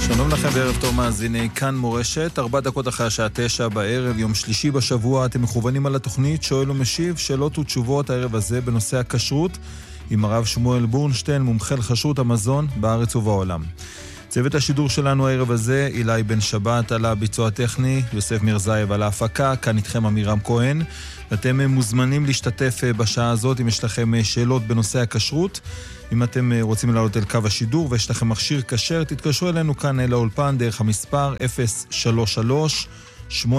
שלום לכם וערב טוב מאזיני כאן מורשת, 4 דקות אחרי השעה 9 בערב, יום שלישי בשבוע. אתם מכוונים על התוכנית שואל ומשיב, שאלות ותשובות הערב הזה בנושא הכשרות, עם הרב שמואל בורנשטיין, מומחה לכשרות המזון בארץ ובעולם. צוות השידור שלנו הערב הזה, אילי בן שבת על הביצוע הטכני, יוסף מרזייב על ההפקה, כאן איתכם אמירם כהן. ואתם מוזמנים להשתתף בשעה הזאת אם יש לכם שאלות בנושא הכשרות. אם אתם רוצים לעלות אל קו השידור ויש לכם מכשיר כשר, תתקשרו אלינו כאן אל האולפן דרך המספר 033-811-925.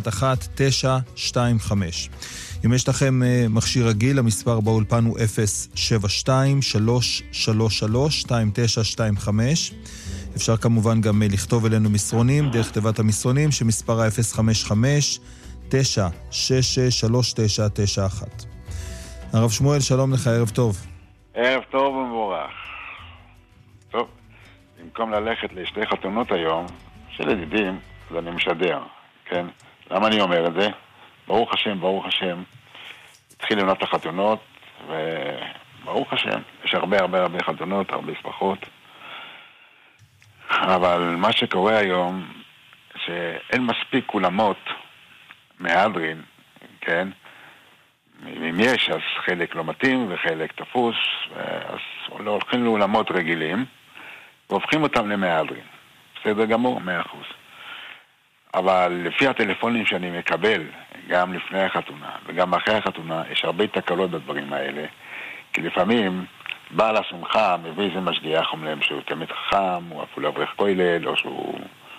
אם יש לכם מכשיר רגיל, המספר באולפן הוא 072-333-2925. אפשר כמובן גם לכתוב אלינו מסרונים דרך תיבת המסרונים שמספרה 055-966-3991. הרב שמואל, שלום לך, ערב טוב. ערב טוב ומבורך. טוב, במקום ללכת לשתי חתונות היום של ידידים, אז אני משדר, כן? למה אני אומר את זה? ברוך השם, ברוך השם. התחיל לבנות החתונות, וברוך השם, יש הרבה חתונות, הרבה ספחות. אבל מה שקורה היום, שאין מספיק אולמות מהדרין, כן? אם יש, אז חלק לא מתאים וחלק תפוס, אז לא הולכים לאולמות רגילים, והופכים אותם למהדרין. בסדר גמור, 100%. אבל לפי הטלפונים שאני מקבל, גם לפני החתונה וגם אחרי החתונה, יש הרבה תקלות בדברים האלה, כי לפעמים בעל השמחה מביא איזה משגיח, אומרים שהוא תמיד חכם, הוא אפילו אברך כולל, או שהוא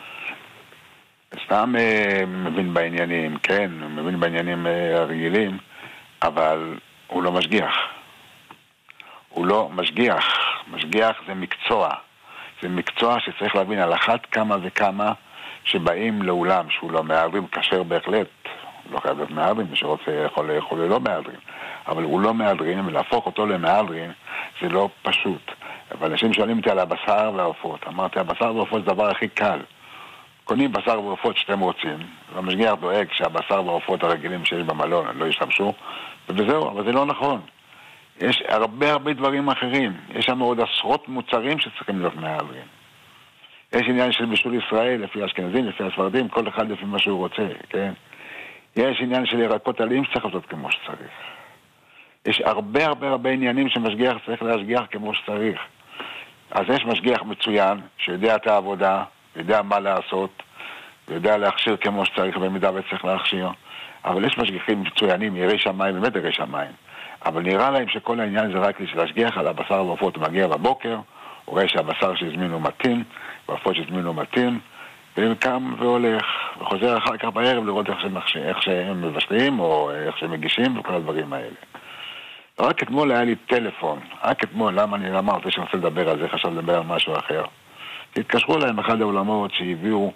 סתם מבין בעניינים, כן, הוא מבין בעניינים הרגילים, אבל הוא לא משגיח. הוא לא משגיח. משגיח זה מקצוע. זה מקצוע שצריך להבין על אחת כמה וכמה שבאים לאולם שהוא לא מהדרין, כשר בהחלט, לא חייב להיות מהדרין, מי שרוצה יכול לאכול ללא מהדרין, אבל הוא לא מהדרין, ולהפוך אותו למהדרין זה לא פשוט. אבל אנשים שואלים אותי על הבשר והעופות. אמרתי, הבשר והעופות זה הדבר הכי קל. קונים בשר ועופות שאתם רוצים, והמשגיח דואג שהבשר והעופות הרגילים שיש במלון לא ישתמשו, וזהו, אבל זה לא נכון. יש הרבה דברים אחרים. יש שם עוד עשרות מוצרים שצריכים להיות מהדרין. יש עניין של בישול ישראל, לפי האשכנזים, לפי הספרדים, כל אחד לפי מה שהוא רוצה, כן? יש עניין של ירקות עלים שצריך לעשות כמו שצריך. יש הרבה עניינים שמשגיח צריך להשגיח כמו שצריך. אז יש משגיח מצוין, שיודע את העבודה, יודע מה לעשות, יודע להכשיר כמו שצריך, במידה וצריך להכשיר. אבל יש משגיחים מצוינים, יראי שמיים, באמת יראי שמיים. אבל נראה להם שכל העניין זה רק להשגיח על הבשר והעופות. הוא מגיע בבוקר, הוא רואה שהבשר שהזמינו מתאים, והעופות שהזמינו מתאים, וקם והולך, וחוזר אחר כך בערב לראות איך שהם מבשלים, או איך שהם מגישים, וכל הדברים האלה. רק אתמול היה לי טלפון, רק אתמול, למה אני אמרתי שאני רוצה לדבר על זה, חשב לדבר על משהו אחר. התקשרו להם אחד העולמות שהביאו,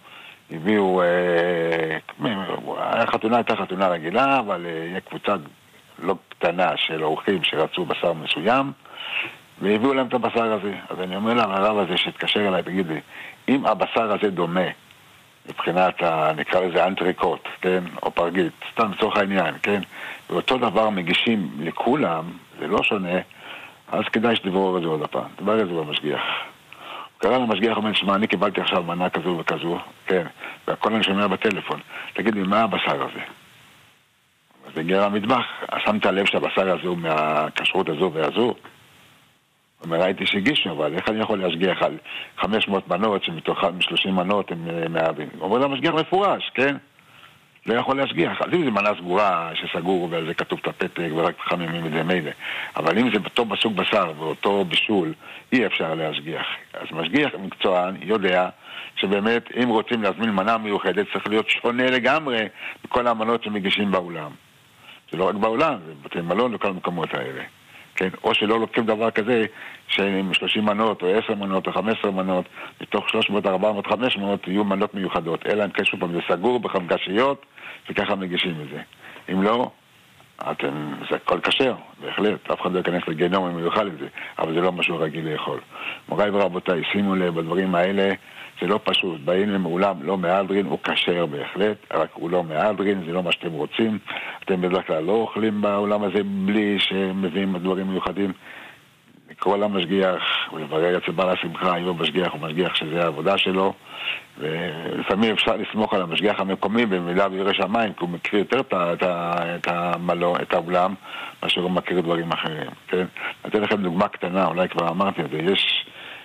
החתונה הייתה חתונה רגילה, אבל יהיה קבוצה לא קטנה של אורחים שרצו בשר מסוים, והביאו להם את הבשר הזה. אז אני אומר להם, הרב הזה שהתקשר אליי, תגיד לי, אם הבשר הזה דומה, מבחינת, נקרא לזה אנטריקוט, כן, או פרגית, סתם לצורך העניין, כן, ואותו דבר מגישים לכולם, זה לא שונה, אז כדאי שתברור את זה עוד הפעם, דבר את זה במשגיח. קרא למשגיח, אומר, שמע, אני קיבלתי עכשיו מנה כזו וכזו, כן, והכל אני שומע בטלפון, תגיד לי, מה הבשר הזה? אז הגיע למטבח, שמת לב שהבשר הזה הוא מהכשרות הזו והזו? אומר, ראיתי שהגישו, אבל איך אני יכול להשגיח על 500 מנות שמתוכן 30 מנות הם מהדרין? הוא אומר, המשגיח מפורש, כן? לא יכול להשגיח. אז אם זה מנה סגורה שסגור ועל זה כתוב את הפתק ורק חמימים את זה מילא. אבל אם זה אותו בסוג בשר ואותו בישול, אי אפשר להשגיח. אז משגיח מקצוען יודע שבאמת אם רוצים להזמין מנה מיוחדת צריך להיות שונה לגמרי מכל המנות שמגישים באולם. זה לא רק באולם, זה בתי מלון וכל המקומות האלה. כן? או שלא לוקחים דבר כזה שעם 30 מנות או 10 מנות או 15 מנות מתוך 300, 400, 500 יהיו מנות מיוחדות, אלא אם קשור פעם זה סגור בחמגשיות וככה מגישים את זה. אם לא, זה הכל כשר, בהחלט, אף אחד לא ייכנס לגיהנום אם הוא יאכל את זה, אבל זה לא משהו רגיל לאכול. מוריי ורבותיי, שימו לב, בדברים האלה זה לא פשוט, באים למעולם לא מהדרין, הוא כשר בהחלט, רק הוא לא מהדרין, זה לא מה שאתם רוצים, אתם בדרך כלל לא אוכלים בעולם הזה בלי שמביאים דברים מיוחדים. לקרוא למשגיח, ולברר אצל בעל השמחה, אם הוא משגיח או משגיח שזה העבודה שלו, ולפעמים אפשר לסמוך על המשגיח המקומי במילה וירא שמיים, כי הוא מכיר יותר את האולם, מאשר הוא מכיר דברים אחרים, כן? אתן לכם דוגמה קטנה, אולי כבר אמרתי את זה, יש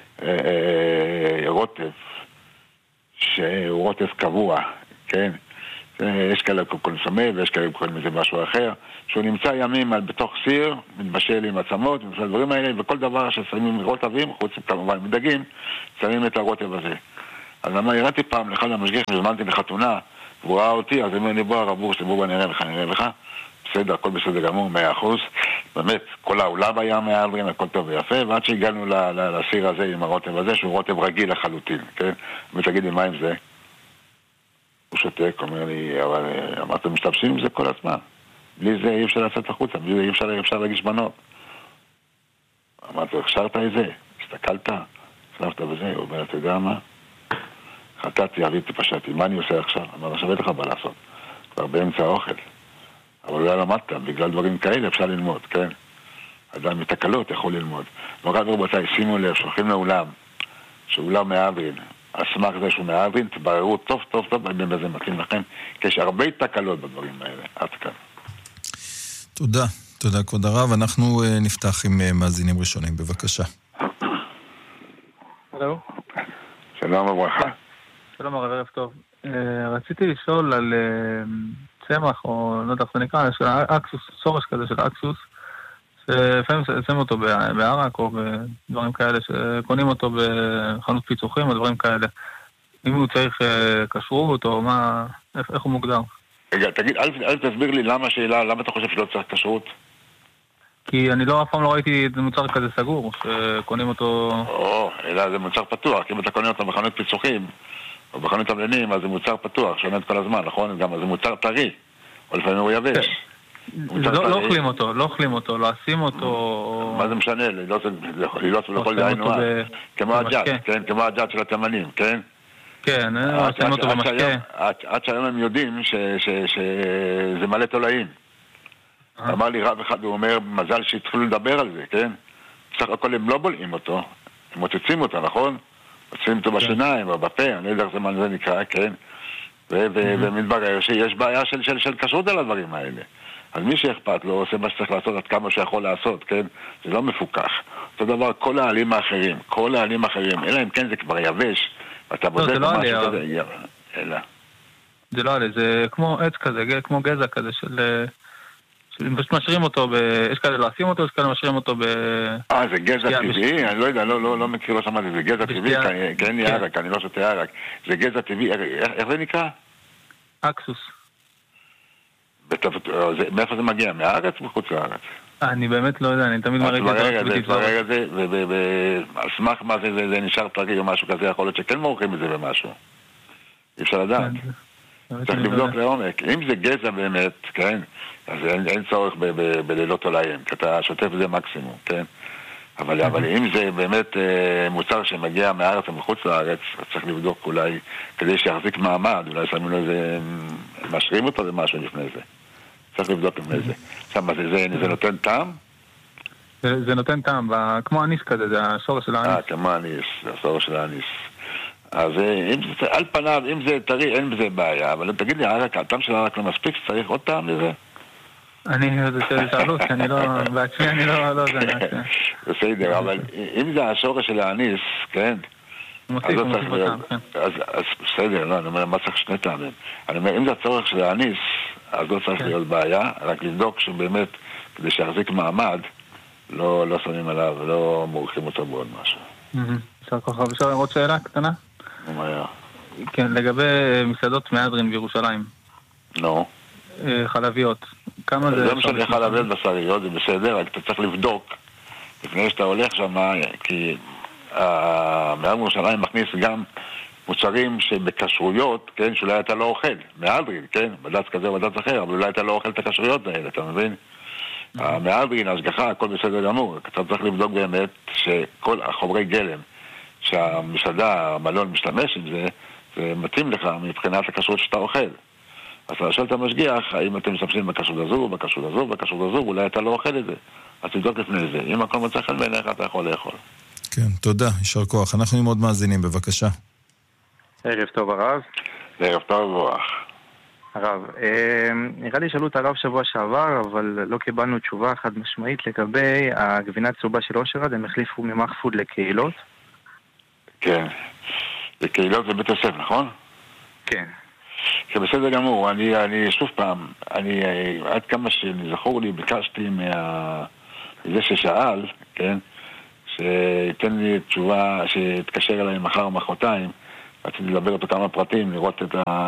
רוטב, שהוא רוטב קבוע, כן? יש כאלה קונסומי ויש כאלה קוראים לזה משהו אחר, שהוא נמצא ימים בתוך סיר, מתבשל עם עצמות, עם הדברים האלה, וכל דבר ששמים רוטבים, חוץ כמובן מדגים, שמים את הרוטב הזה. אז למה יראתי פעם לאחד המשגיח, הזמנתי לחתונה, והוא ראה אותי, אז אמר לי, בוא הרבור, שבוא נראה לך, בסדר, הכל בסדר גמור, 100%, באמת, כל העולם היה מהדרין, הכל טוב ויפה, ועד שהגענו לסיר הזה עם הרוטב הזה, שהוא רוטב רגיל לחלוטין, כן? ותגידי, מה עם זה? הוא שותק, אומר לי, אבל אתם משתמשים עם זה כל הזמן. בלי זה אי אפשר לצאת החוצה, בלי זה אי אפשר להגיש בנות. אמרתי, הכשרת את זה, הסתכלת, שלפת בזה, הוא אומר, אתה יודע מה? חטאתי, אביתי, פשעתי, מה אני עושה עכשיו? אמר, שווה לך מה לעשות, כבר באמצע האוכל. אבל לא למדת, בגלל דברים כאלה אפשר ללמוד, כן? אדם מתקלות יכול ללמוד. מורד רבותיי, שימו לב, שולחים לאולם, שאולם מהדרין, הסמך זה שהוא מהדרין, תבררו טוב, בזה מתאים לכם, כי יש הרבה תקלות בדברים האלה. עד כאן. תודה כבוד הרב. אנחנו נפתח עם מאזינים ראשונים, בבקשה. הלו. שלום וברכה. שלום הרב, ערב טוב. רציתי לשאול על צמח, או לא יודע איך זה נקרא, של אקסוס, שורש כזה של אקסוס, שלפעמים שמים אותו בערק או בדברים כאלה, שקונים אותו בחנות פיצוחים או דברים כאלה. אם הוא צריך כשרות או מה, איך הוא מוגדר? רגע, תגיד, אל תסביר לי למה אתה חושב שלא צריך כשרות? כי אני אף פעם לא ראיתי את מוצר כזה סגור, שקונים אותו... אלא זה מוצר פתוח, כי אם אתה קונה אותו בחנות פיצוחים, או בחנות תבלינים, אז זה מוצר פתוח, שעונד כל הזמן, נכון? גם זה מוצר טרי, או לפעמים הוא יבש. לא אוכלים אותו, לא עשים אותו... מה זה משנה? לילות ולכל דהי נועה. כמו הג'אט, כן? כמו הג'אט של התימנים, כן? כן, עושים אותו במשקה. עד שהיום הם יודעים שזה מלא תולעים. אמר לי רב אחד, הוא אומר, מזל שהתחילו לדבר על זה, כן? בסך הכל הם לא בולעים אותו, הם מוצצים אותו, נכון? מוצצים אותו בשיניים או בפה, אני לא יודע איך זה נקרא, כן? ומתברר שיש בעיה של כשרות על הדברים האלה. אז מי שאכפת לו עושה מה שצריך לעשות עד כמה שיכול לעשות, כן? זה לא מפוקח. אותו דבר, כל העלים האחרים, אלא אם כן זה כבר יבש, ואתה בודק משהו כזה, אלא. זה לא עלי, זה כמו עץ כזה, כמו גזע כזה של... פשוט משאירים אותו, יש כאלה לא עושים אותו, יש כאלה משאירים אותו זה גזע טבעי? אני לא יודע, לא מכיר, לא שמעתי, זה גזע טבעי, כי אין לי ערק, אני לא שותה ערק. זה גזע טבעי, איך זה נקרא? אקסוס. מאיפה זה מגיע? מהארץ או מחוץ לארץ? אני באמת לא יודע, אני תמיד מראה את זה, ועל סמך מה זה נשאר טרי או משהו כזה, יכול להיות שכן מורחים את זה במשהו. אי אפשר לדעת. צריך לבדוק לעומק. אם זה גזע באמת, כן, אז אין צורך בלילות תולעים, כי אתה שוטף את זה מקסימום, כן? אבל אם זה באמת מוצר שמגיע מהארץ או מחוץ לארץ, אז צריך לבדוק אולי, כדי שיחזיק מעמד, אולי שמים לו איזה, משרים אותו למשהו לפני זה. צריך לבדוק לפני זה. עכשיו, זה נותן טעם? זה נותן טעם, כמו אניס כזה, זה השורש של האניס. כמו אניס, זה השורש של האניס. אז על פניו, אם זה טרי, אין בזה בעיה, אבל תגיד לי, הטעם של הערק לא מספיק, צריך עוד טעם לזה? זה שאלות, שאני לא, בעצמי אני לא יודע. בסדר, אבל אם זה השורש של האניס, כן? מוסיף בטעם, כן. אז בסדר, לא, אני אומר, מה צריך שני טעמים? אני אומר, אם זה הצורך של האניס, אז לא צריך להיות בעיה, רק לבדוק שבאמת, כדי שיחזיק מעמד, לא שמים עליו, לא מורחים אותו בעוד משהו. אפשר ככה, אפשר עוד שאלה קטנה? מה היה? כן, לגבי מסעדות מהדרין בירושלים. נו. חלביות. כמה זה... זה משנה חלביות בשריות, זה בסדר, רק אתה צריך לבדוק לפני שאתה הולך שם, כי מהדרין בירושלים מכניס גם מוצרים שבקשרויות, כן, שאולי אתה לא אוכל, מהדרין, כן, בדץ כזה או בדץ אחר, אבל אולי אתה לא אוכל את הקשרויות האלה, אתה מבין? מהדרין, השגחה, הכל בסדר גמור, אתה צריך לבדוק באמת שכל החומרי גלם שהמסעדה, המלון משתמש עם זה, זה מתאים לך מבחינת הכשרות שאתה אוכל. אז אתה שואל את המשגיח, האם אתם משתמשים בכשרות הזו, בכשרות הזו, בכשרות הזו, אולי אתה לא אוכל את זה. אז תבדוק לפני זה. אם הכל מצא חן בעיניך, אתה יכול לאכול. כן, תודה, יישר כוח. אנחנו עם עוד מאזינים, בבקשה. ערב טוב הרב. ערב טוב רוח. הרב, נראה לי שאלו את הרב שבוע שעבר, אבל לא קיבלנו תשובה חד משמעית לגבי הגבינה הצהובה של אושרד, הם החליפו ממחפוד לקהילות. כן, לקהילות זה בית הספר, נכון? כן. זה בסדר גמור, אני שוב פעם, עד כמה שנזכור לי, ביקשתי מזה ששאל, כן, שייתן לי תשובה, שיתקשר אליי מחר או מחרתיים, רציתי לדבר אותו כמה פרטים, לראות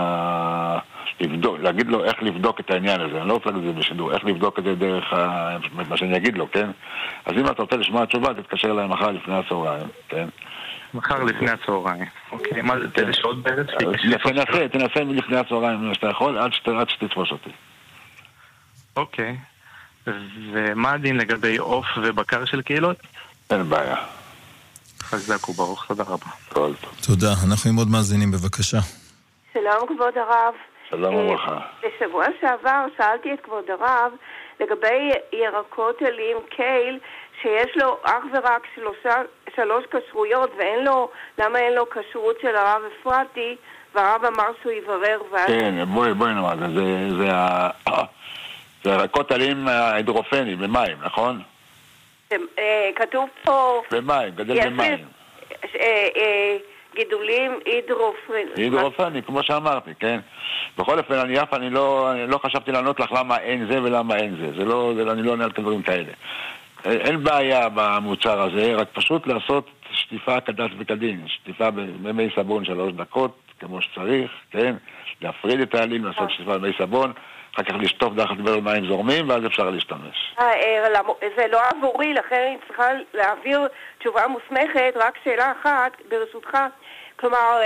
להגיד לו איך לבדוק את העניין הזה, אני לא רוצה להגיד את זה בשידור, איך לבדוק את זה דרך מה שאני אגיד לו, כן? אז אם אתה רוצה לשמוע תשובה, תתקשר אליי מחר לפני הצהריים, כן? מחר לפני הצהריים. אוקיי, מה זה, תל שעות בערב? תנסה מלפני הצהריים, אם שאתה יכול, עד שתתפוס אותי. אוקיי. ומה הדין לגבי עוף ובקר של קהילות? אין בעיה. חזק וברוך, תודה רבה. כל טוב. תודה, אנחנו עם עוד מאזינים, בבקשה. שלום כבוד הרב. שלום וברכה. בשבוע שעבר שאלתי את כבוד הרב לגבי ירקות עלים קייל, שיש לו אך ורק 3 כשרויות, למה אין לו כשרות של הרב אפרתי, והרב אמר שהוא יברר. כן, בואי נאמר, זה ירקות עלים הידרופני, במים, נכון? כתוב פה... במים, גדל במים. גידולים הידרופני, כמו שאמרתי, כן? בכל אופן, אני לא חשבתי לענות לך למה אין זה ולמה אין זה. אני לא עונה על דברים כאלה. אין בעיה במוצר הזה, רק פשוט לעשות שטיפה כדת וכדין. שטיפה במי סבון 3 דקות, כמו שצריך, כן? להפריד את העלים, לעשות שטיפה במי סבון, אחר כך לשטוף דרך דבר מים זורמים, ואז אפשר להשתמש. זה לא עבורי, לכן אני צריכה להעביר תשובה מוסמכת, רק שאלה אחת, ברשותך. כלומר,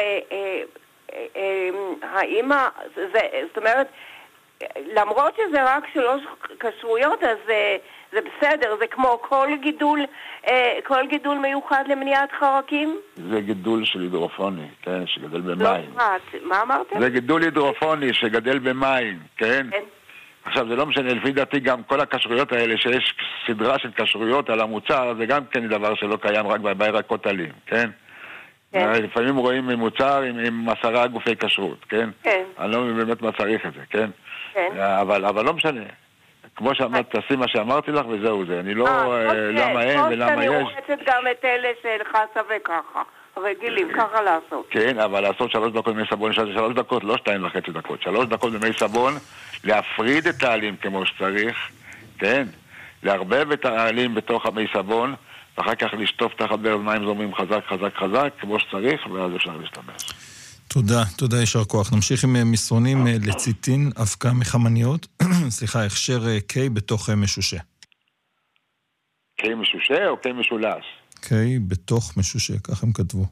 האם, זאת אומרת, למרות שזה רק 3 כשרויות, אז זה בסדר, זה כמו כל גידול מיוחד למניעת חרקים? זה גידול של הידרופוני, כן, שגדל במים. מה אמרתם? זה גידול הידרופוני שגדל במים, כן? כן. עכשיו, זה לא משנה, לפי דעתי גם כל הכשרויות האלה, שיש סדרה של כשרויות על המוצר, זה גם כן דבר שלא קיים רק בירקות עלים, כן? לפעמים רואים מוצר עם 10 גופי כשרות, כן? כן. אני לא מבין באמת מה צריך את זה, כן? כן. אבל לא משנה. כמו שאמרת, תעשי מה שאמרתי לך וזהו זה. אני לא... למה אין ולמה יש. אני רוחצת גם את אלה של חסה וככה. רגילים, ככה לעשות. כן, אבל לעשות 3 דקות במי סבון, 3 דקות, לא 2.5 דקות. 3 דקות במי סבון, להפריד את העלים כמו שצריך, כן? לערבב את העלים בתוך המי סבון, ואחר כך לשטוף תחת ברז מים זורמים חזק, חזק, חזק, כמו שצריך, ואז אפשר להשתמש. תודה, יישר כוח. נמשיך עם מסרונים לציטין, אבקה מחמניות, סליחה, הכשר קיי בתוך משושה. קיי משושה או קיי משולש? קיי בתוך משושה, כך הם כתבו.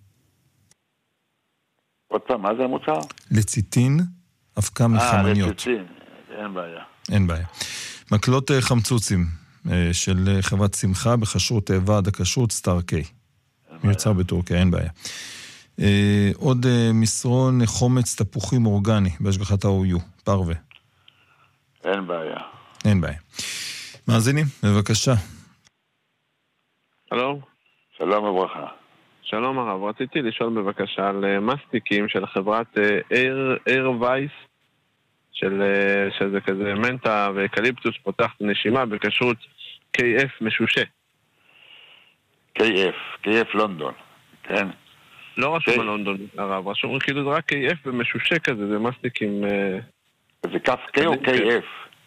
עוד פעם, מה זה המוצר? לציטין, אבקה מחמניות. לציטין, אין בעיה. מקלות חמצוצים של חברת שמחה בחשרות ועד הכשרות סטאר קיי. מיוצר בטורקיה, אין בעיה. עוד מסרון חומץ תפוחים אורגני בהשגחת ה-OU, פרווה. אין בעיה. מאזינים, בבקשה. שלום. שלום וברכה. שלום הרב, רציתי לשאול בבקשה על מסטיקים של חברת אייר וייס, שזה כזה מנטה ואקליפטוס פותח את הנשימה בכשרות KF משושה. KF לונדון, כן? לא רשום בלונדון, הרב, רשום כאילו זה רק KF ומשושה כזה, זה מסטיקים... זה כף K או KF?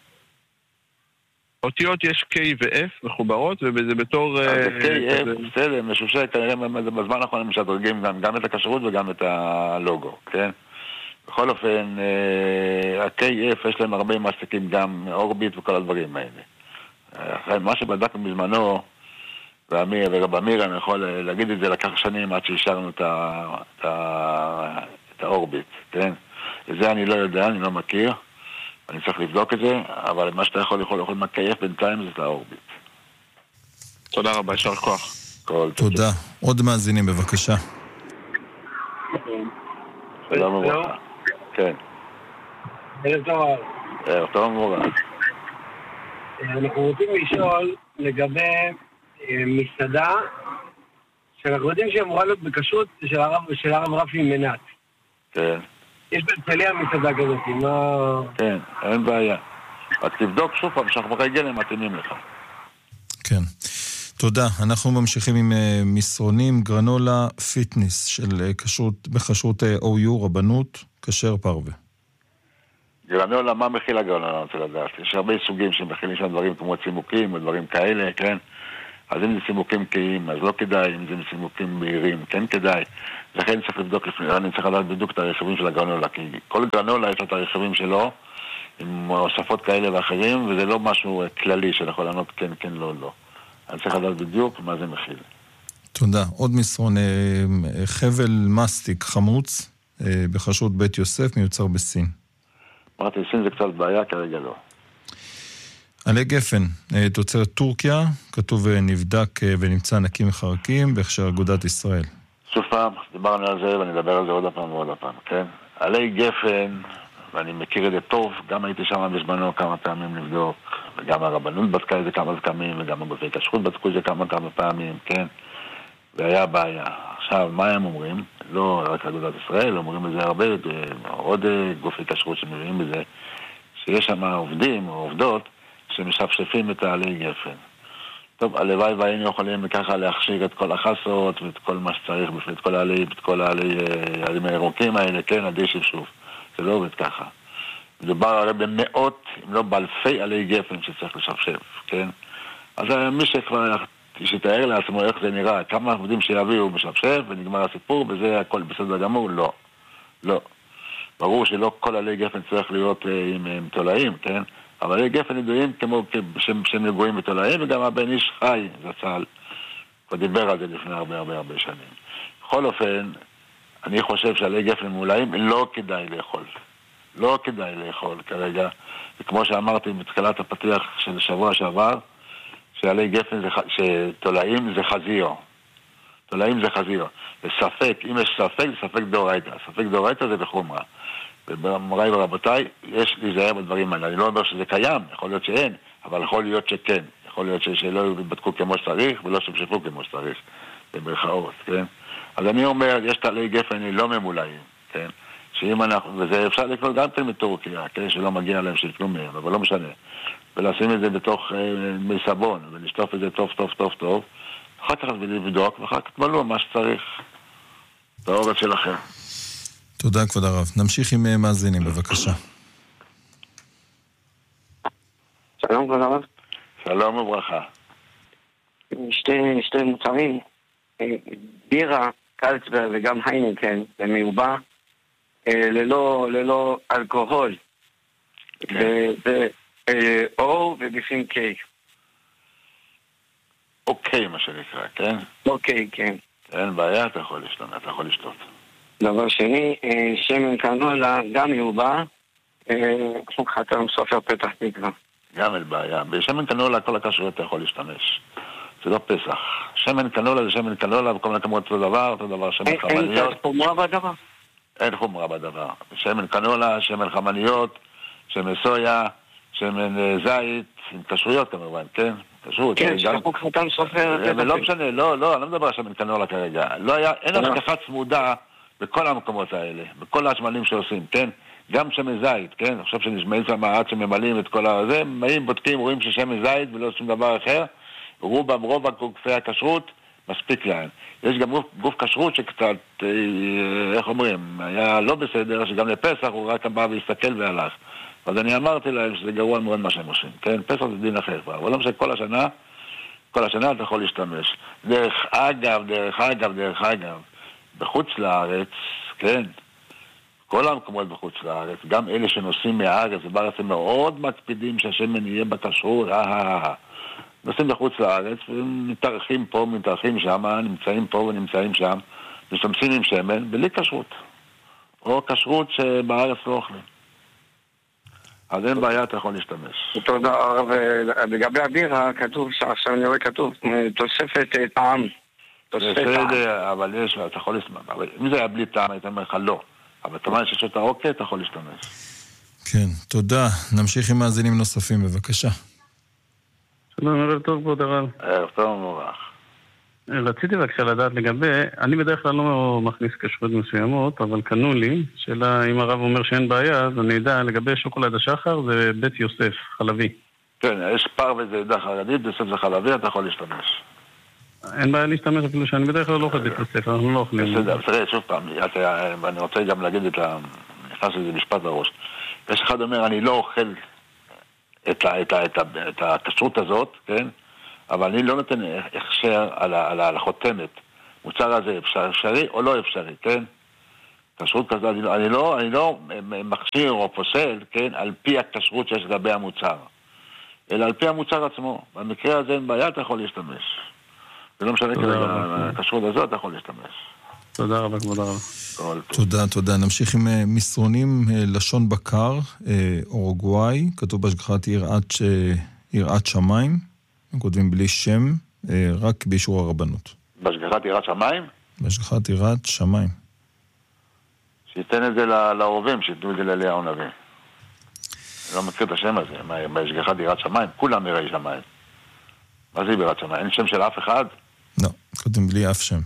אותיות יש K ו-F מחוברות, וזה בתור... זה KF, בסדר, משושה, כנראה בזמן האחרון הם משדרגים גם את הכשרות וגם את הלוגו, כן? בכל אופן, ה-KF יש להם הרבה מסטיקים, גם אורביט וכל הדברים האלה. מה שבדקנו בזמנו, ורב אמיר, אני יכול להגיד את זה, לקח שנים עד שהשארנו את האורביט, כן? וזה אני לא יודע, אני לא מכיר, אני צריך לבדוק את זה, אבל מה שאתה יכול מקייף בינתיים זה את האורביט. תודה רבה, יישר כוח. תודה. עוד מאזינים, בבקשה. שלום וברכה. כן. ערב טוב. ערב טוב מבורך. אנחנו רוצים לשאול לגבי מסעדה שאנחנו יודעים שאמורה להיות בכשרות של הרב רפי מנת. כן. יש בהרצליה מסעדה כזאת, מה... כן, אין בעיה. רק תבדוק שוב פעם שאנחנו רגלים מתאימים לך. כן. תודה. אנחנו ממשיכים עם מסרונים, גרנולה פיטנס של בכשרות OU, רבנות, כשר פרווה. גרנולה, מה מכיל הגרנולה? אני רוצה לדעת. יש הרבה סוגים שמכילים שם דברים כמו צימוקים או דברים כאלה, כן? אז אם זה צימוקים קיים, אז לא כדאי, אם זה צימוקים מהירים, כן כדאי. לכן צריך לבדוק לפני, אני צריך לדעת בדיוק את הרכיבים של הגרנולה, כי כל גרנולה יש לו את הרכיבים שלו, עם הוספות כאלה ואחרים, וזה לא משהו כללי שיכול לענות כן, כן, לא, לא. אני צריך לדעת בדיוק מה זה מכיל. תודה. עוד מסרון, חבל מסטיק חמוץ, בכשרות בית יוסף, מיוצר בסין. אמרתי, סין זה קצת בעיה, כרגע לא. עלי גפן, תוצרת טורקיה, כתוב נבדק ונמצא נקי מחרקים, בהכשר אגודת ישראל. שוב פעם, דיברנו על זה ואני אדבר על זה עוד הפעם ועוד הפעם, כן? עלי גפן, ואני מכיר את זה טוב, גם הייתי שם בזמנו כמה פעמים לבדוק, וגם הרבנות בדקה את זה כמה פעמים, וגם הגופי כשרות בדקו את זה כמה פעמים, כן? והיה בעיה. עכשיו, מה הם אומרים? לא רק אגודת ישראל, אומרים את זה הרבה, עוד גופי כשרות שמביאים בזה, שיש שם עובדים או עובדות שמשפשפים את העלי גפן. טוב, הלוואי והיינו יכולים ככה להכשיר את כל החסות ואת כל מה שצריך, את כל העלים הירוקים האלה, כן, עדי שפשוף. זה לא עובד ככה. מדובר הרי במאות, אם לא באלפי עלי גפן שצריך לשפשף, כן? אז מי שכבר שתאר לעצמו איך זה נראה, כמה עובדים שיביאו משפשף ונגמר הסיפור, וזה הכל בסדר גמור, לא. לא. ברור שלא כל עלי גפן צריך להיות עם תולעים, כן? אבל עלי גפן ידועים כמו שהם נגועים בתולעים, וגם הבן איש חי, זצ"ל, כבר דיבר על זה לפני הרבה שנים. בכל אופן, אני חושב שעלי גפן מולאים לא כדאי לאכול. לא כדאי לאכול כרגע. וכמו שאמרתי בתחילת הפתיח של שבוע שעבר, שעלי גפן שתולעים זה חזיר. תולעים זה חזיר. וספק, אם יש ספק, זה ספק דאורייתא. ספק דאורייתא זה בחומרה. ומוריי ורבותיי, יש להיזהר בדברים האלה. אני לא אומר שזה קיים, יכול להיות שאין, אבל יכול להיות שכן. יכול להיות שלא יבדקו כמו שצריך ולא שפשפו כמו שצריך. במרכאות, כן? אז אני אומר, יש תעלי גפן לא ממולאים, כן? שאם אנחנו, וזה אפשר לקנות גם כן מטורקיה, כן? שלא מגיע להם שיקנו מהם, אבל לא משנה. ולשים את זה בתוך מי סבון, ולשטוף את זה טוב, אחר כך לבדוק, ואחר כך תמלאו מה שצריך. את האורץ שלכם. תודה, כבוד הרב. נמשיך עם מאזינים, בבקשה. שלום, כבוד הרב. שלום וברכה. שתי מוצרים, בירה, קלצברג וגם היינקן, זה מיובא, ללא אלכוהול, או ובפנים קיי. אוקיי, מה שנקרא, כן? אוקיי, כן. אין בעיה, אתה יכול לשתות. דבר שני, שמן קנולה, גם מיובא, כמו חתם סופר פתח תקווה. גם אין בעיה. בשמן קנולה כל הכשרויות אתה יכול להשתמש. זה לא פסח. שמן קנולה זה שמן קנולה, וכל מיני כמות אותו דבר שמן חמניות. אין חומרה בדבר? אין חומרה בדבר. שמן קנולה, שמן חמניות, שמן סויה, שמן זית, עם כשרויות כמובן, כן? כשרות. כן, שחוק חתם סופר פתח תקווה. לא משנה, לא, אני לא מדבר על שמן קנולה כרגע. אין השגחה צמודה בכל המקומות האלה, בכל השמנים שעושים, כן? גם שמן זית, כן? עכשיו שנשמעים שם עד שממלאים את כל הזה, בודקים, רואים ששמן זית ולא שום דבר אחר, רוב גופי הכשרות מספיק להם. יש גם גוף כשרות שקצת, איך אומרים, היה לא בסדר, שגם לפסח הוא רק בא והסתכל והלך. אז אני אמרתי להם שזה גרוע מאוד מה שהם עושים, כן? פסח זה דין אחר כבר, אבל לא משנה, כל השנה אתה יכול להשתמש. דרך אגב, בחוץ לארץ, כן? כל המקומות בחוץ לארץ, גם אלה שנוסעים מהארץ, ובארץ הם מאוד מקפידים שהשמן יהיה בכשרות, נוסעים בחוץ לארץ, ומתארחים פה, מתארחים שם, נמצאים פה ונמצאים שם, משתמשים עם שמן, בלי כשרות. או כשרות שבארץ לא אוכלים. אז אין בעיה, אתה יכול להשתמש. תודה, ולגבי הבירה, כתוב, עכשיו אני רואה כתוב, תוספת טעם. בסדר, אבל יש, אתה יכול להשתמש. אם זה היה בלי טעם, הייתי אומר לך לא. אבל אתה אומר שיש אותה אוקיי, אתה יכול להשתמש. כן, תודה. נמשיך עם מאזינים נוספים, בבקשה. שלום, ערב טוב, כבוד הרב. ערב טוב, מבורך. רציתי בבקשה לדעת לגבי, אני בדרך כלל לא מכניס כשרות מסוימות, אבל קנו לי, שאלה אם הרב אומר שאין בעיה, אז אני יודע, לגבי שוקולד השחר זה בית יוסף, חלבי. כן, יש פר וזה עדה חרדית, יוסף זה חלבי, אתה יכול להשתמש. אין בעיה להשתמש אפילו שאני בדרך כלל לא אוכל בית יוסף, אנחנו לא אוכלים. בסדר, תראה, שוב פעם, אני רוצה גם להגיד נכנס לזה משפט בראש. יש אחד אומר, אני לא אוכל את הכשרות הזאת, כן? אבל אני לא נותן הכשר על החותמת. מוצר הזה אפשרי או לא אפשרי, כן? כשרות כזאת, אני לא מכשיר או פוסל, כן? על פי הכשרות שיש לגבי המוצר. אלא על פי המוצר עצמו. במקרה הזה אין בעיה, אתה יכול להשתמש. זה לא משנה כרגע, הכשרות הזאת אתה יכול להשתמש. תודה רבה, כבוד הרב. תודה. נמשיך עם מסרונים לשון בקר, אורוגוואי, כתוב בהשגחת יראת שמיים, הם כותבים בלי שם, רק באישור הרבנות. בהשגחת יראת שמיים? בהשגחת יראת שמיים. שייתן את זה לעורבים, שייתנו את זה לאליהו הנביא. אני לא מכיר את השם הזה, בהשגחת יראת שמיים, כולם יראי שמיים. מה זה יראת שמיים? אין שם של אף אחד? לא, כותבים בלי אף שם.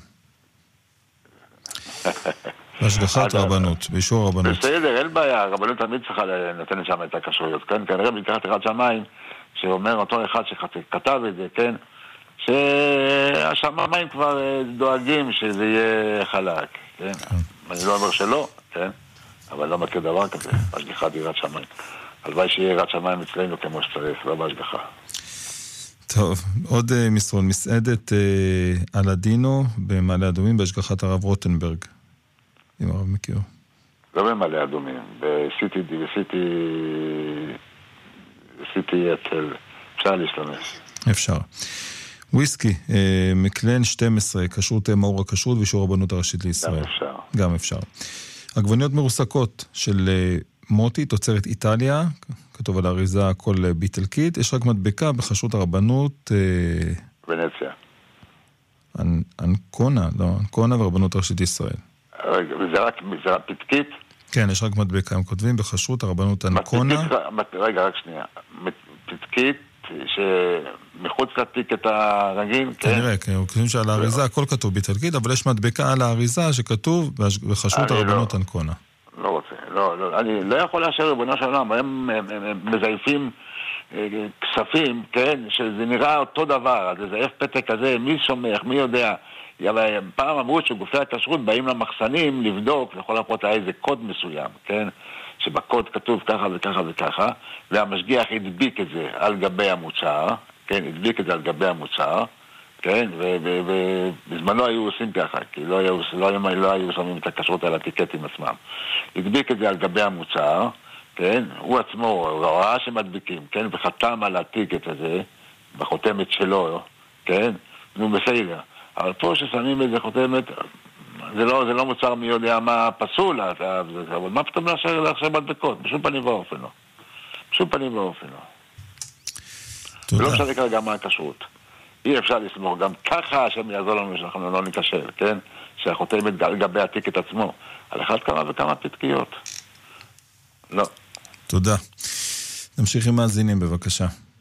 בהשגחת רבנות, באישור הרבנות. בסדר, אין בעיה, הרבנות תמיד צריכה לתת שם את הכשרויות, כן? כנראה בהשגחת יראת שמיים, שאומר אותו אחד שכתב את זה, כן? שהשמיים כבר דואגים שזה יהיה חלק, כן? אני לא אומר שלא, כן? אבל לא מכיר דבר כזה, בהשגחת יראת שמיים. הלוואי שיהיה יראת שמיים אצלנו כמו שצריך, לא בהשגחה. טוב, עוד מסרון, מסעדת אלדינו במעלה אדומים בהשגחת הרב רוטנברג, אם הרב מכיר. לא במעלה אדומים, בסיטי אצל, אפשר להשתמש. אפשר. וויסקי, מקלן 12, כשרות מאור הכשרות ואישור הרבנות הראשית לישראל. גם אפשר. עגבניות מרוסקות של מוטי, תוצרת איטליה, כתוב על האריזה הכל ביטלקית, יש רק מדבקה בכשרות הרבנות ונציה. אנקונה ורבנות הראשית ישראל. זה רק פתקית? כן, יש רק מדבקה, הם כותבים בכשרות הרבנות אנקונה. רגע, רק שנייה. פתקית שמחוץ לתיק את הרגיל, כן? כנראה, כי הם כותבים שעל האריזה הכל כתוב ביטלקית, אבל יש מדבקה על האריזה שכתוב בכשרות הרבנות אנקונה. לא רוצה, לא, אני לא יכול לאשר ריבונו של עולם, הם מזייפים כספים, כן, שזה נראה אותו דבר, אז לזייף פתק כזה, מי סומך, מי יודע, פעם אמרו שגופי הכשרות באים למחסנים לבדוק, לכל הפחות היה איזה קוד מסוים, כן, שבקוד כתוב ככה וככה וככה, והמשגיח הדביק את זה על גבי המוצר, כן, הדביק את זה על גבי המוצר, כן, ובזמנו היו עושים ככה, כי לא היו שמים את הכשרות על הטיקטים עצמם. הדביק את זה על גבי המוצר, כן, הוא עצמו ראה שמדביקים, כן, וחתם על הטיקט הזה, בחותמת שלו, כן, נו בסדר. אבל פה ששמים איזה חותמת, זה לא מוצר מי יודע מה פסול, אבל מה פתאום לאשר מדבקות? בשום פנים ואופן לא. בשום פנים ואופן לא. ולא משנה כרגע מה הכשרות. אי אפשר לסמוך, גם ככה השם יעזור לנו שאנחנו לא נקשר, כן? שהחותמת גבי הטיקט עצמו. על אחד כמה וכמה פתקיות. לא. תודה. נמשיך עם מאזינים, בבקשה.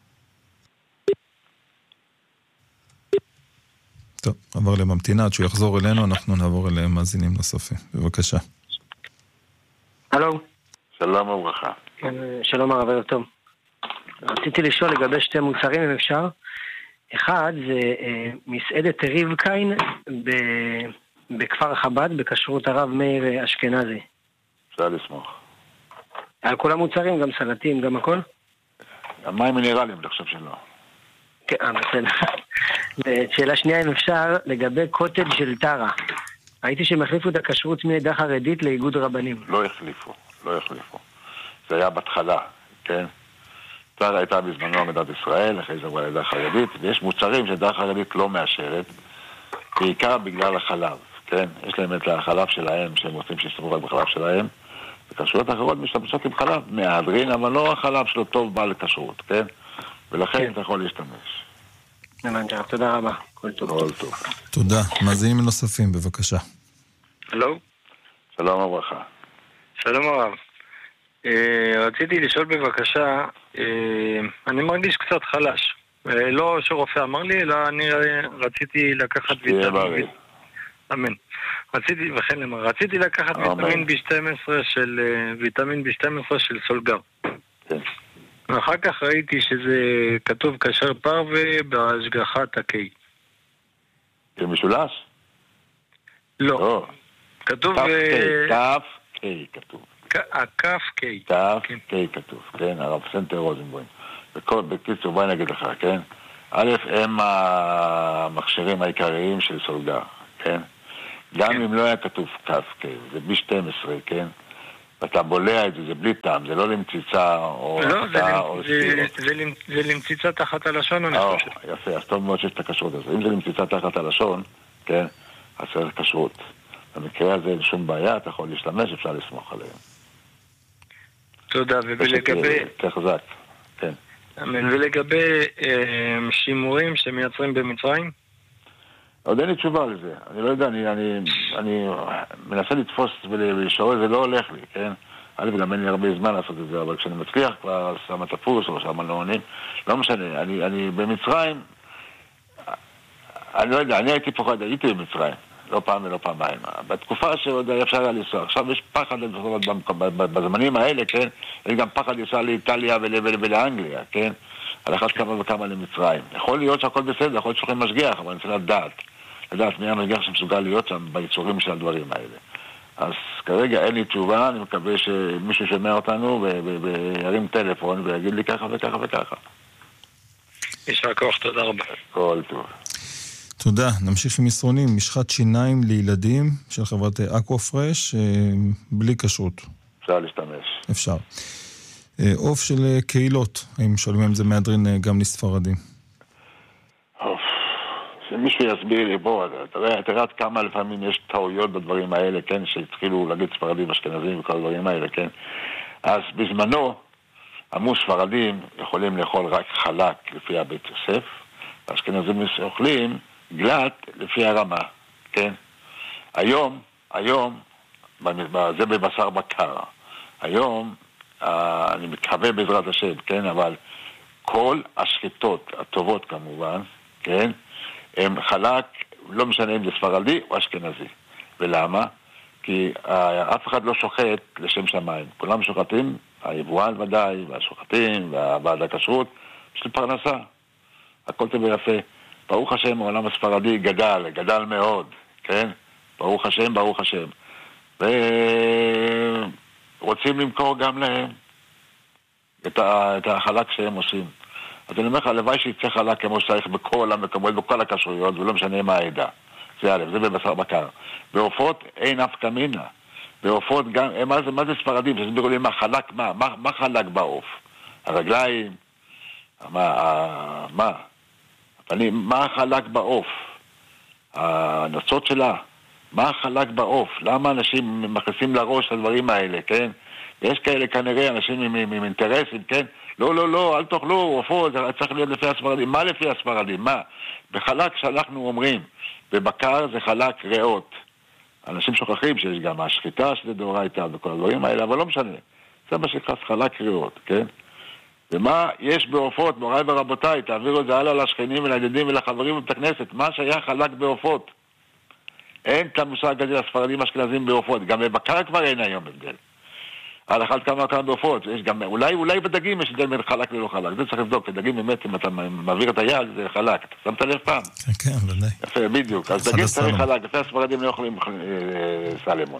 טוב, עבר לממתינה, עד שהוא יחזור אלינו, אנחנו נעבור אליהם מאזינים נוספים. בבקשה. הלו. שלום וברכה. כן, שלום הרב, ערב טוב. רציתי לשאול לגבי שתי מוצרים, אם אפשר. אחד זה מסעדת ריבקיין בכפר חב"ד, בכשרות הרב מאיר אשכנזי. אפשר לסמוך. על כל המוצרים, גם סלטים, גם הכל? המים מינרלים, אני חושב שלא. כן, בסדר. ושאלה שנייה, אם אפשר, לגבי קוטג' של טרה. ראיתי שהם החליפו את הכשרות מעדה חרדית לאיגוד רבנים. לא החליפו. זה היה בהתחלה, כן? טרה הייתה בזמנו עמדת ישראל, אחרי זה עדה חרדית, ויש מוצרים שעדה חרדית לא מאשרת, בעיקר בגלל החלב, כן? יש להם את החלב שלהם, שהם רוצים שיסתמכו רק בחלב שלהם, וכשרויות אחרות משתמשות עם חלב מהדרין, אבל לא החלב שלו טוב בא לכשרות, כן? ולכן אתה יכול להשתמש. תודה רבה. כל טוב. תודה. מאזינים נוספים, בבקשה. הלו? שלום וברכה. שלום הרב. רציתי לשאול בבקשה, אני מרגיש קצת חלש. לא שרופא אמר לי, אלא אני רציתי לקחת ויטמין. אמן. רציתי לקחת ויטמין B12 של סולגר. כן. ואחר כך ראיתי שזה כתוב כשר פרווה בהשגחת הקיי. זה משולש? לא. כתוב... כף קיי כתוב. הכף קיי. כף קיי כתוב, כן, הרב סנטר רוזנבוים. בקיצור, בואי נגיד לך, כן? א', הם המכשירים העיקריים של סולגר, כן? גם אם לא היה כתוב כף קיי, זה B12, כן? ואתה בולע את זה, זה בלי טעם, זה לא למציצה או... לא, זה למציצה תחת הלשון, אני חושב. יפה, אז טוב מאוד שיש את הכשרות הזה. אם זה למציצה תחת הלשון, כן? אז צריך כשרות. במקרה הזה אין שום בעיה, אתה יכול להשתמש, אפשר לסמוך עליהם. תודה, ולגבי... כחזק, כן. ולגבי שימורים שמייצרים במצרים? עוד אין לי תשובה לזה. אני לא יודע, אני מנסה לתפוס ולשאול, זה לא הולך לי, כן? גם אין לי הרבה זמן לעשות את זה, אבל כשאני מצליח כבר שם התפוס או שם הנאונים, לא משנה. אני במצרים, אני לא יודע, אני הייתי במצרים. לא פעם ולא פעמיים. בתקופה שעוד אפשר היה לנסוע. עכשיו יש פחד בזמנים האלה, כן? יש גם פחד לנסוע לאיטליה ולאנגליה, כן? על אחת כמה וכמה למצרים. יכול להיות שהכל בסדר, יכול להיות שולחים משגיח, אבל אני צריך לדעת מי המשגיח שמסוגל להיות שם ביצורים של הדברים האלה. אז כרגע אין לי תשובה, אני מקווה שמישהו שומע אותנו וירים טלפון ויגיד לי ככה וככה וככה. יישר כוח, תודה רבה. כל טוב. תודה. נמשיך עם מסרונים. משחת שיניים לילדים של חברת אקוופרש, בלי כשרות. אפשר להשתמש. אפשר. עוף של קהילות, האם שואלים אם זה מהדרין גם לספרדים? שמישהו יסביר לי, בוא, תראה עד כמה לפעמים יש טעויות בדברים האלה, כן, שהתחילו להגיד ספרדים, אשכנזים וכל הדברים האלה, כן. אז בזמנו, אמרו ספרדים יכולים לאכול רק חלק לפי הבית יוסף, ואשכנזים אוכלים גלת לפי הרמה, כן? היום, זה בבשר בקר. היום, אני מקווה בעזרת השם, כן? אבל כל השחיטות הטובות כמובן, כן? הם חלק, לא משנה אם זה ספרדי או אשכנזי. ולמה? כי אף אחד לא שוחט לשם שמיים. כולם שוחטים, היבואן ודאי, והשוחטים, והוועד הכשרות, יש לי פרנסה. הכל טוב ויפה. ברוך השם, העולם הספרדי גדל מאוד, כן? ברוך השם. ורוצים למכור גם להם את החלק שהם עושים. אז אני אומר לך, הלוואי שיצא חלק כמו שצריך בכל המקומות, בכל הכשרויות, ולא משנה מה העדה. זה א', זה בבשר בקר. בעופות אין אף קמינה. בעופות גם, מה זה ספרדים? תסבירו לי מה חלק, מה חלק בעוף? הרגליים, מה החלק בעוף? הנוצות שלה, מה החלק בעוף? למה אנשים מכניסים לראש את הדברים האלה, כן? יש כאלה כנראה אנשים עם אינטרסים, כן? לא, אל תאכלו, עופות, זה צריך להיות לפי הספרדים. מה לפי הספרדים? מה? בחלק שאנחנו אומרים, בבקר זה חלק ריאות. אנשים שוכחים שיש גם השחיטה שזה דאורייתא וכל הדברים האלה, אבל לא משנה. זה מה שנקרא חלק ריאות, כן? ומה יש בעופות, מוריי ורבותיי, תעבירו את זה הלאה לשכנים ולידידים ולחברים ובית הכנסת, מה שהיה חלק בעופות. אין את המושג הזה לספרדים אשכנזים בעופות, גם בבקר כבר אין היום הבדל. על אחד כמה בעופות, יש גם, אולי בדגים יש הבדל בין חלק ולא חלק, זה צריך לבדוק, בדגים באמת אם אתה מעביר את היד זה חלק, אתה שמת לב פעם? כן, ודאי. יפה, בדיוק, אז דגים צריך חלק, לפי הספרדים לא יכולים סלמון.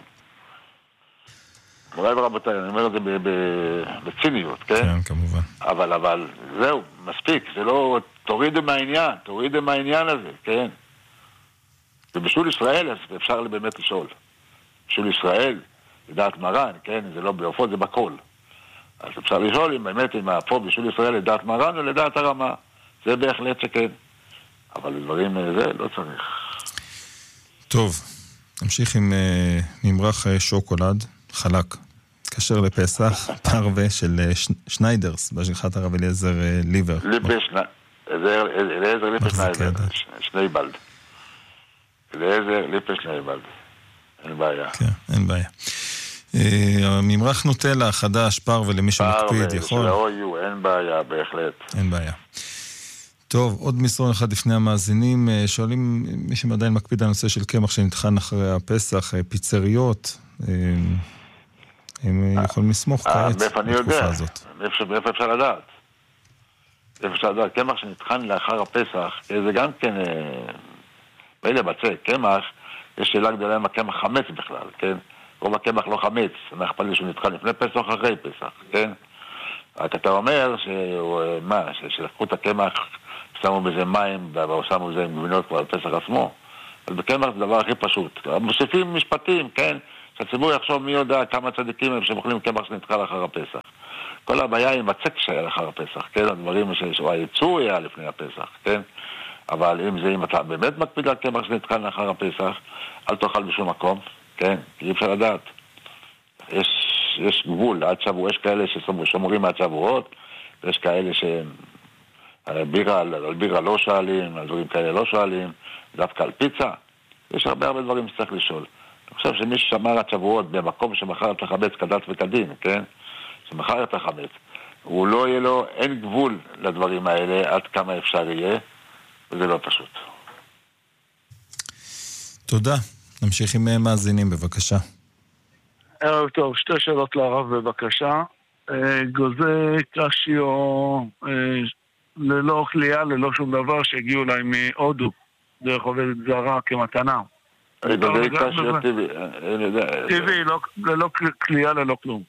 מוריי ורבותיי, אני אומר את זה בציניות, כן? כן, כמובן. אבל זהו, מספיק, זה לא, תורידו מהעניין הזה, כן? ובשול ישראל, אז אפשר באמת לשאול. בשול ישראל, לדעת מרן, כן? זה לא בעופות, זה בכל. אז אפשר לשאול אם באמת, אם פה בשול ישראל לדעת מרן או לדעת הרמה. זה בהחלט שכן. אבל לדברים זה לא צריך. טוב, נמשיך עם ממרח שוקולד, חלק. קשר לפסח, פרווה של שניידרס, בהשגחת הרב אליעזר ליבר. אליעזר ליפר שנייבלד. אליעזר ליפר שנייבלד. אין בעיה. כן, אין בעיה. ממרח נוטלה חדש, פרווה, למי שמקפיד, יכול? שלא יהיו, אין בעיה, בהחלט. אין בעיה. טוב, עוד מסרון אחד לפני המאזינים, שואלים מי שעדיין מקפיד על הנושא של קמח שנטחן אחרי הפסח, פיצריות, הם יכולים לסמוך כעת בתקופה הזאת. מאיפה אפשר לדעת? אפשר לדעת, קמח שנטחן לאחר הפסח, זה גם כן, באלה בצק, קמח, יש שאלה גדולה עם הקמח חמץ בכלל, כן? רוב הקמח לא חמץ, אנחנו אכפת לי שהוא נטחן לפני פסח או אחרי פסח, כן? רק אתה אומר שלקחו את הקמח, שמו בזה מים, ושמו בזה גבינות כבר על פסח עצמו. אז בקמח זה הדבר הכי פשוט. מוסיפים משפטים, כן? שהציבור יחשוב מי יודע כמה צדיקים הם שמוכלים קמח שנטחן לאחר הפסח. כל הבעיה עם הצק שהיה לאחר הפסח, כן? הדברים שהייצור היה לפני הפסח, כן? אבל אם אתה באמת מקפיד על קמח שנטחן לאחר הפסח, אל תאכל בשום מקום, כן? אי אפשר לדעת. יש גבול, עד שבוע, יש כאלה ששומרים עד שבועות, ויש כאלה על בירה לא שואלים, על דברים כאלה לא שואלים, דווקא על פיצה. יש הרבה דברים שצריך לשאול. אני חושב שמי ששמר עד שבועות במקום שמחר את החמץ כדת וכדין, כן? שמחר את החמץ, הוא לא יהיה לו, אין גבול לדברים האלה, עד כמה אפשר יהיה, וזה לא פשוט. תודה. נמשיך עם מאזינים, בבקשה. ערב טוב, שתי שאלות לרב בבקשה. גוזי קשיו ללא כלייה, ללא שום דבר, שהגיעו אליי מהודו, דרך עובדת זרה כמתנה. גוזי קשיו טבעי. טבעי, ללא כלייה, ללא כלום.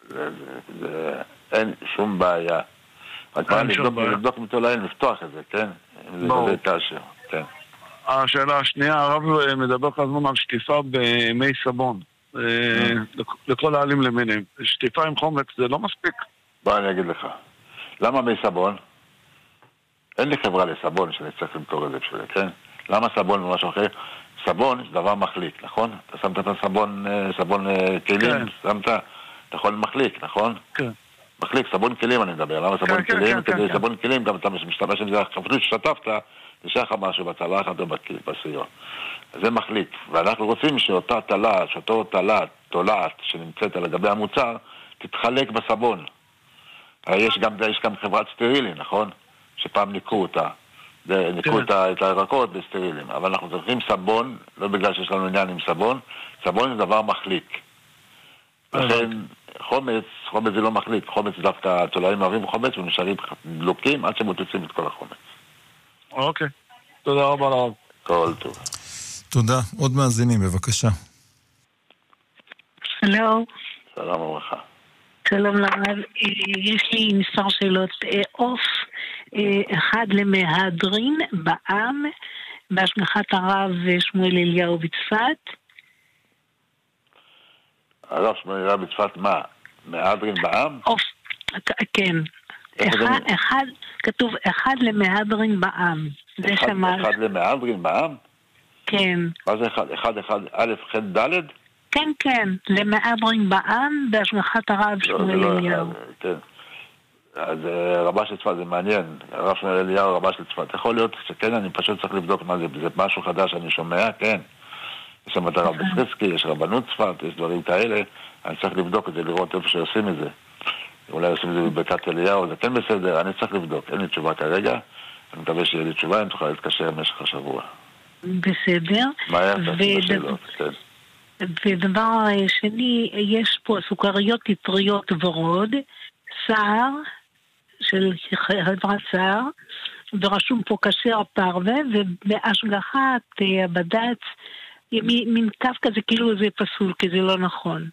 אין שום בעיה. רק מה לבדוק מתולעים, לפתוח את זה, כן? זה גוזי קשיו, כן. השאלה השנייה, הרב מדבר כל הזמן על שטיפה במי סבון. לכל העלים למיניהם. שטיפה עם חומץ זה לא מספיק. בוא אני אגיד לך. למה מי סבון? אין לי חברה לסבון שאני צריך למכור את זה בשביל, כן? למה סבון ומשהו אחר? סבון זה דבר מחליק, נכון? אתה שמת את סבון כלים, שמת, אתה יכול מחליק, נכון? כן. מחליק, סבון כלים אני מדבר. למה סבון כלים? כדי סבון כלים גם אתה משתמש עם זה, אפילו ששטפת, נשאר לך משהו בצלחת או בסיוע. זה מחליק, ואנחנו רוצים שאותה תלת, שאותו תולעת שנמצאת על גבי המוצר, תתחלק בסבון. יש גם חברת סטרילי, נכון? שפעם ניקו אותה. ניקו את הירקות בסטרילים. אבל אנחנו צריכים סבון, לא בגלל שיש לנו עניין עם סבון, סבון זה דבר מחליק. לכן חומץ זה לא מחליק. חומץ דווקא התולעים מערבים חומץ ונשארים דלוקים עד שמוצאים את כל החומץ. אוקיי. תודה רבה לרב. כל טוב. תודה. עוד מאזינים, בבקשה. שלום. שלום וברכה. שלום לרב. יש לי מספר שאלות. עוף אחד למהדרין בעם, בהשגחת הרב שמואל אליהו בצפת. הרב שמואל אליהו בצפת מה? מהדרין בעם? עוף, כן. כתוב אחד למהדרין בעם. אחד למהדרין בעם? כן. מה זה אחד, א', ח', ד'? כן, כן. למהדרין בעם, בהשגחת הרב שמואל אליהו. כן. אז רבה של צפת, זה מעניין. הרב שמואל אליהו, רבה של צפת. יכול להיות שכן, אני פשוט צריך לבדוק מה זה. זה משהו חדש שאני שומע, כן. יש שם את הרב בפריסקי, יש רבנות צפת, יש דברים כאלה. אני צריך לבדוק את זה, לראות איפה שעושים את זה. אולי עושים את זה בברכת אליהו, זה כן בסדר, אני צריך לבדוק. אין לי תשובה כרגע. אני מקווה שיהיה לי תשובה, אם תוכל להתקשר במשך השבוע. בסדר. מה היה בשאלות, כן. ודבר שני, יש פה סוכריות טריות ורוד, סער, של חברת סער, ורשום פה כשר פרווה, ובהשגחת הבד"ץ, מין קו כזה, כאילו זה פסול, כי זה לא נכון.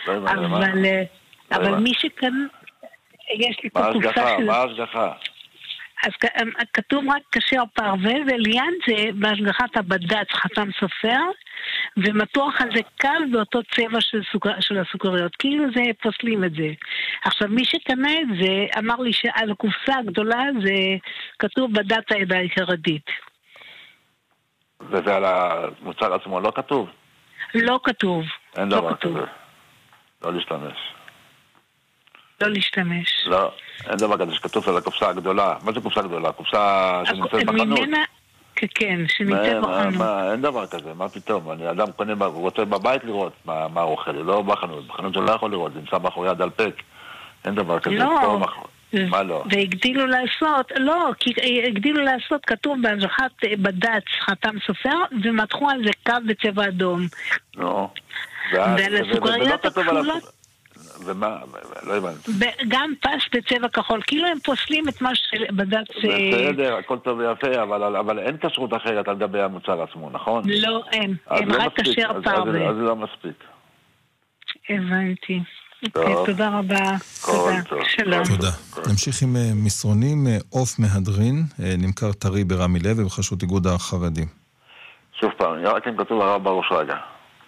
אבל מי שכאן, יש לי פה קופסה של... מה ההשגחה? אז כתוב רק כשר פרווה, וליד זה בהשגחת הבד"ץ חתם סופר, ומתוח על זה קל באותו צבע של הסוכריות, כאילו זה פוסלים את זה. עכשיו מי שקנה את זה אמר לי שעל הקופסה הגדולה זה כתוב בד"ץ העדה החרדית. וזה על המוצר עצמו לא כתוב? לא כתוב. אין דבר כזה. לא להשתמש. לא להשתמש. לא, אין דבר כזה שכתוב על הקופסה הגדולה. מה זה קופסה גדולה? קופסה שנמצאת בחנות. כן, שניתן בחנות. אין דבר כזה, מה פתאום? אדם רוצה בבית לראות מה אוכל, לא בחנות. בחנות שלא יכול לראות, זה נמצא מאחורי הדלפק. אין דבר כזה. לא. מה לא? והגדילו לעשות, לא, כי הגדילו לעשות, כתוב בהנגשת בד"ץ חתם סופר, ומתחו על זה קו בצבע אדום. לא. ועל הסוכריות הכחולות. ומה? לא הבנתי. גם פס בצבע כחול, כאילו הם פוסלים את מה שבד"ץ... בסדר, הכל טוב ויפה, אבל אין כשרות אחרת על גבי המוצר עצמו, נכון? לא, אין. הם רק כשר פרווה. אז זה לא מספיק. הבנתי. תודה רבה. שלום. תודה. נמשיך עם מסרונים. עוף מהדרין, נמכר טרי ברמי לוי בחסות איגוד החרדים. שוב פעם, רק אם כתוב הרב בראש רגע.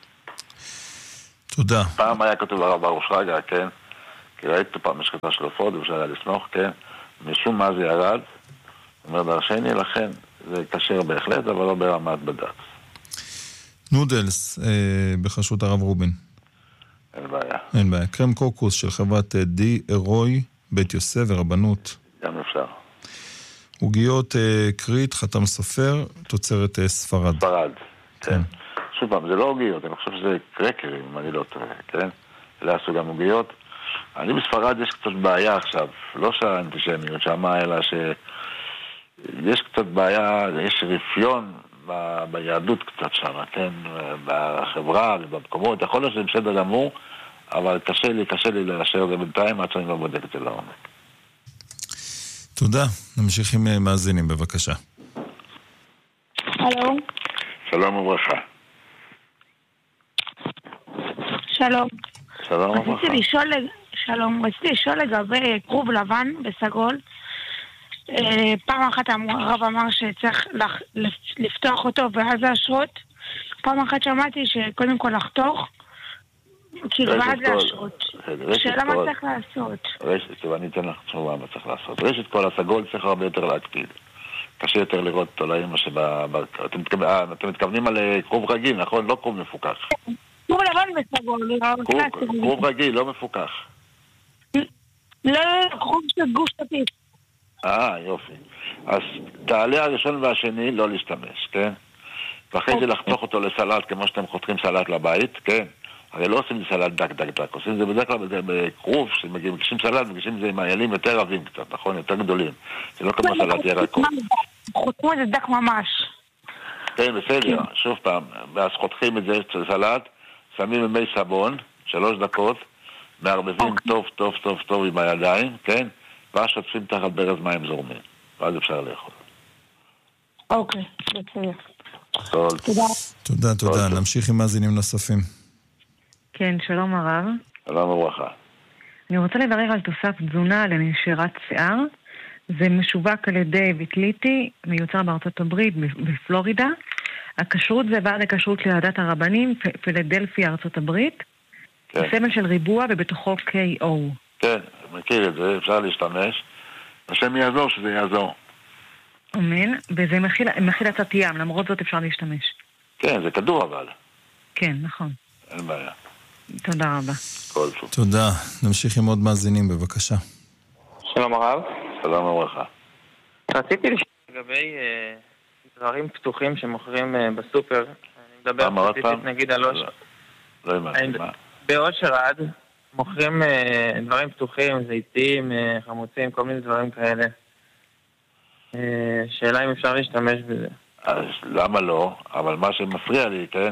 תודה. פעם היה כתוב הרב בראש רגע, כן? כי ראיתי פעם משחטה של עופות, ואפשר היה לסמוך, כן? משום מה זה ירד. אומר דרשני, לכן זה קשר בהחלט, אבל לא ברמת בד"ץ. נודלס, בחסות הרב רובין. אין בעיה. אין בעיה. קרם קוקוס של חברת די אירוי, בית יוסף ורבנות. גם אפשר. עוגיות קרית, חתם סופר, תוצרת ספרד. ספרד, כן. שוב פעם, זה לא עוגיות, אני חושב שזה קרקרים, אם אני לא טועה, כן? אלה עשו גם עוגיות. אני בספרד יש קצת בעיה עכשיו, לא שהאנטישמיות שמה, אלא שיש קצת בעיה, יש רפיון ביהדות קצת שם, כן? בחברה ובמקומות, יכול להיות שזה בסדר גמור, אבל קשה לי לאשר את זה בינתיים, עד שאני לא בודק את זה לעומק. תודה. נמשיך עם מאזינים, בבקשה. הלו. שלום וברכה. שלום. שלום וברכה. רציתי לשאול לגבי כרוב לבן בסגול. פעם אחת הרב אמר שצריך לפתוח אותו ואז להשרות. פעם אחת שמעתי שקודם כל לחתוך, כאילו ואז להשרות. שאלה מה צריך לעשות? אני אתן לך תשובה מה צריך לעשות. ראשית כל הסגול צריך הרבה יותר להקפיד. קשה יותר לראות אותו לאמא אתם מתכוונים על כרוב רגיל, נכון? לא כרוב מפוקח. כרוב לבן בסגול. כרוב רגיל, לא מפוקח. לא, כרוב של גוף שטיף. יופי. אז תעלה הראשון והשני לא להשתמש, כן? ואחרי זה לחתוך אותו לסלט כמו שאתם חותכים סלט לבית, כן? הרי לא עושים סלט דק, עושים זה בדרך כלל בכרוב, שמגישים סלט, מגישים את זה עם איילים יותר רבים קצת, נכון? יותר גדולים. זה לא כמו סלט ירקות. חותמו את זה דק ממש. כן, בסדר. שוב פעם, ואז חותכים את זה סלט, שמים במי סבון, 3 דקות, מערבבים טוב עם הידיים, כן? ואז שוטפים תחת ברז מים זורמים. ואז אפשר לאכול. אוקיי, בסדר. תודה. נמשיך עם מאזינים נוספים. כן, שלום הרב. שלום וברכה. אני רוצה לדבר על תוסף תזונה לנשירת שיער. זה משווק על ידי ויטליטי, מיוצר בארצות הברית, בפלורידה. הכשרות זה ועד הכשרות לידת הרבנים, פילדלפיה, ארצות הברית. סמל של ריבוע ובתוכו KO. כן, מכיר את זה, אפשר להשתמש. השם יעזור שזה יעזור. אמן, וזה מכיל עצת ים, למרות זאת אפשר להשתמש. כן, זה כדור אבל. כן, נכון. אין בעיה. תודה רבה. כל טוב. תודה. נמשיך עם עוד מאזינים, בבקשה. שלום הרב. שלום וברכה. רציתי לשאול לגבי דברים פתוחים שמוכרים בסופר. אני מדבר ספציפית נגיד על אושר. לא הבנתי, מה? באושר עד מוכרים דברים פתוחים, זיתים, חמוצים, כל מיני דברים כאלה. שאלה אם אפשר להשתמש בזה. אז למה לא? אבל מה שמפריע לי, כן,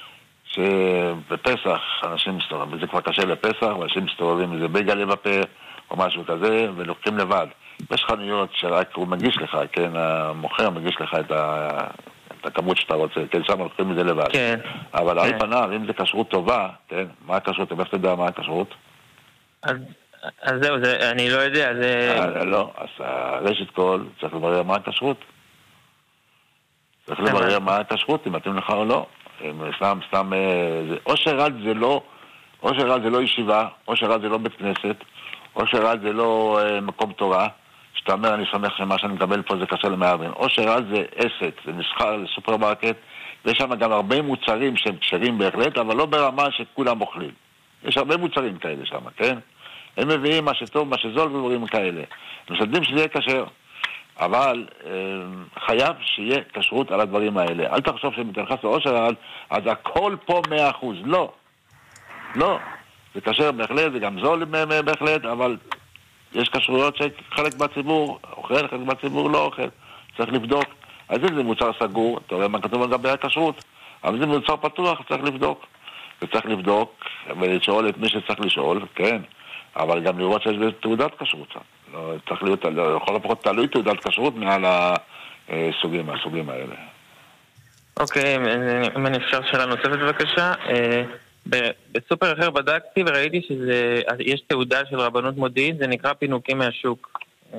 שבפסח אנשים מסתובבים, וזה כבר קשה לפסח, ואנשים מסתובבים איזה בייגלה בפה או משהו כזה, ולוקחים לבד. יש חנויות שרק הוא מגיש לך, כן, המוכר מגיש לך את הכמות שאתה רוצה, כן, שם לוקחים את זה לבד. כן. אבל על פניו, אם זה כשרות טובה, כן, מה הכשרות? איך אתה יודע מה הכשרות? אז זהו, אני לא יודע, זה... לא, אז ראשית כל, צריך לברר מה הכשרות. צריך לברר מה הכשרות, אם מתאים לך או לא. סתם, אושר עד זה לא ישיבה, אושר עד זה לא בית כנסת, אושר עד זה לא מקום תורה, שאתה אומר, אני שמח שמה שאני מקבל פה זה קשה למערבים. אושר עד זה עסק, זה מסחר, זה סופרמרקט, ויש שם גם הרבה מוצרים שהם קשרים בהחלט, אבל לא ברמה שכולם אוכלים. יש הרבה מוצרים כאלה שם, כן? הם מביאים מה שטוב, מה שזול ודברים כאלה. הם משתדלים שזה יהיה כשר. אבל חייב שיהיה כשרות על הדברים האלה. אל תחשוב שמתייחס לאושר, אז הכל פה 100%. לא. לא. זה כשר בהחלט, זה גם זול בהחלט, אבל יש כשרויות שחלק מהציבור אוכל, חלק מהציבור לא אוכל. צריך לבדוק. אז אם זה מוצר סגור, אתה רואה מה כתוב על גבי הכשרות, אבל אם זה מוצר פתוח, צריך לבדוק. וצריך לבדוק ולשאול את מי שצריך לשאול, כן. אבל גם לראות שיש תעודת כשרות. לא, צריך להיות, לכל הפחות תלוי תעודת כשרות מעל הסוגים האלה. אוקיי, אם אני אפשר שאלה נוספת בבקשה. בסופר אחר בדקתי וראיתי שיש תעודה של רבנות מודיעין, זה נקרא פינוקים מהשוק.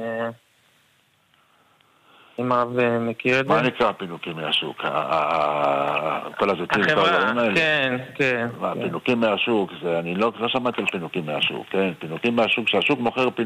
אם הרב מכיר את זה? מה נקרא פינוקים מהשוק? כל הזיתים, כל הדברים האלה? כן, כן. פינוקים מהשוק, אני לא שמעתי על פינוקים מהשוק, כן? פינוקים מהשוק, שהשוק מוכר פינוקים.